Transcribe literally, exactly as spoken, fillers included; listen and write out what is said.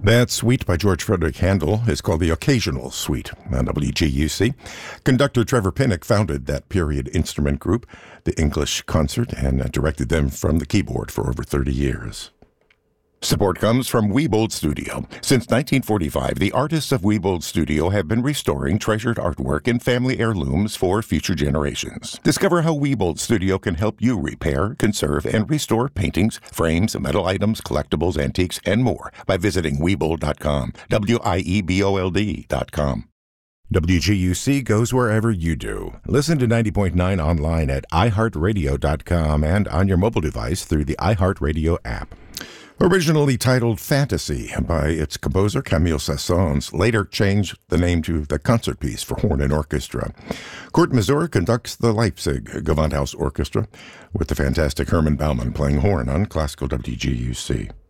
That suite by George Frederick Handel is called the Occasional Suite on W G U C. Conductor Trevor Pinnock founded that period instrument group, the English Concert, and directed them from the keyboard for over thirty years. Support comes from Wiebold Studio. Since nineteen forty-five, the artists of Wiebold Studio have been restoring treasured artwork and family heirlooms for future generations. Discover how Wiebold Studio can help you repair, conserve, and restore paintings, frames, metal items, collectibles, antiques, and more by visiting Wiebold dot com, W I E B O L D dot com. W G U C goes wherever you do. Listen to ninety point nine online at i heart radio dot com and on your mobile device through the iHeartRadio app. Originally titled Fantasy by its composer Camille Saint-Saëns, later changed the name to The Concert Piece for Horn and Orchestra. Kurt Masur conducts the Leipzig Gewandhaus Orchestra, with the fantastic Herman Baumann playing horn on Classical W G U C.